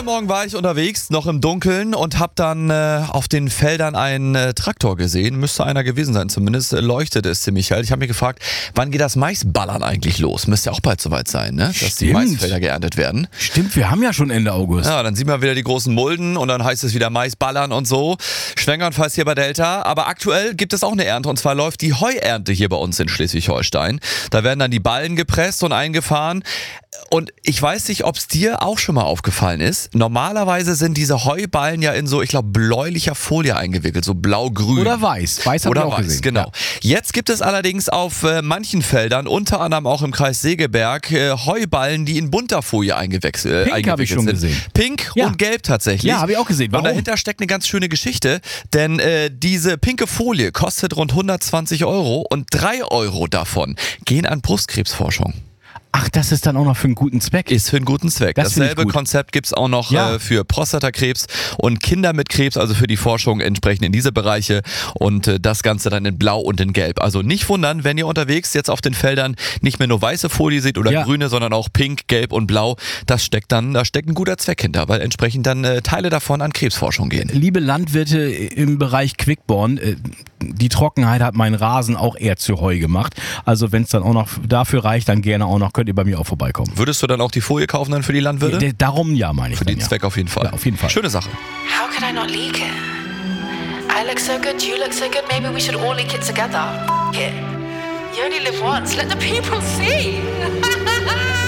Morgen war ich unterwegs, noch im Dunkeln, und habe dann auf den Feldern einen Traktor gesehen. Müsste einer gewesen sein, zumindest leuchtete es ziemlich hell. Ich habe mich gefragt, wann geht das Maisballern eigentlich los? Müsste ja auch bald soweit sein, ne? Dass die Maisfelder geerntet werden. Stimmt, wir haben ja schon Ende August. Ja, dann sieht man wieder die großen Mulden und dann heißt es wieder Maisballern und so. Schwängernfalls hier bei Delta. Aber aktuell gibt es auch eine Ernte, und zwar läuft die Heuernte hier bei uns in Schleswig-Holstein. Da werden dann die Ballen gepresst und eingefahren. Und ich weiß nicht, ob es dir auch schon mal aufgefallen ist. Normalerweise sind diese Heuballen ja in so, ich glaube, bläulicher Folie eingewickelt, so blau-grün. Oder weiß. Weiß habe ich auch gesehen. Genau. Ja. Jetzt gibt es allerdings auf manchen Feldern, unter anderem auch im Kreis Segeberg, Heuballen, die in bunter Folie eingewickelt sind. Pink habe ich schon gesehen. Pink und gelb tatsächlich. Ja, habe ich auch gesehen. Warum? Und dahinter steckt eine ganz schöne Geschichte, denn diese pinke Folie kostet rund 120 € und 3 € davon gehen an Brustkrebsforschung. Ach, das ist dann auch noch für einen guten Zweck. Ist für einen guten Zweck. Dasselbe Konzept gibt es auch noch für Prostatakrebs und Kinder mit Krebs, also für die Forschung entsprechend in diese Bereiche, und das Ganze dann in Blau und in Gelb. Also nicht wundern, wenn ihr unterwegs jetzt auf den Feldern nicht mehr nur weiße Folie seht oder grüne, sondern auch Pink, Gelb und Blau. Da steckt ein guter Zweck hinter, weil entsprechend dann Teile davon an Krebsforschung gehen. Liebe Landwirte im Bereich Quickborn, die Trockenheit hat meinen Rasen auch eher zu Heu gemacht. Also wenn es dann auch noch dafür reicht, dann gerne auch noch, könnt ihr bei mir auch vorbeikommen. Würdest du dann auch die Folie kaufen dann für die Landwirte? Ja, darum ja, meine ich. Für den Zweck auf jeden Fall. Ja, auf jeden Fall. Schöne Sache. How could I not leak it? I look so good, you look so good, maybe we should all leak it together. F*** it. You only live once, let the people see.